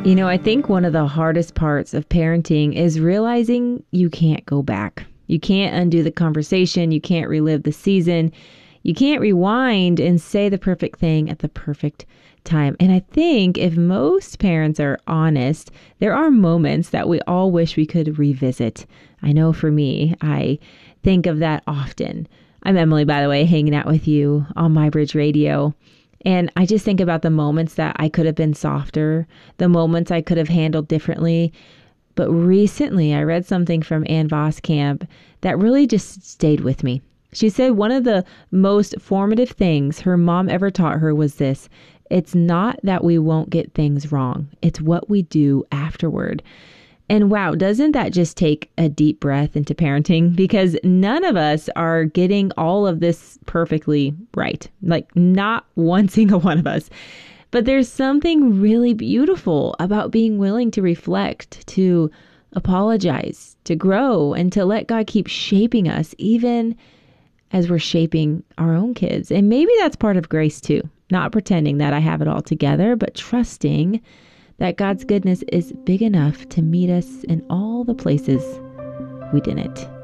I think one of the hardest parts of parenting is realizing you can't go back. You can't undo the conversation. You can't relive the season. You can't rewind and say the perfect thing at the perfect time. And I think if most parents are honest, there are moments that we all wish we could revisit. I know for me, I think of that often. I'm Emily, by the way, hanging out with you on MyBridge Radio. And I just think about the moments that I could have been softer, the moments I could have handled differently. But recently I read something from Ann Voskamp that really just stayed with me. She said one of the most formative things her mom ever taught her was this: it's not that we won't get things wrong, it's what we do afterward. And wow, doesn't that just take a deep breath into parenting? Because none of us are getting all of this perfectly right. Like, not one single one of us. But there's something really beautiful about being willing to reflect, to apologize, to grow, and to let God keep shaping us, even as we're shaping our own kids. And maybe that's part of grace too. Not pretending that I have it all together, but trusting that God's goodness is big enough to meet us in all the places we didn't.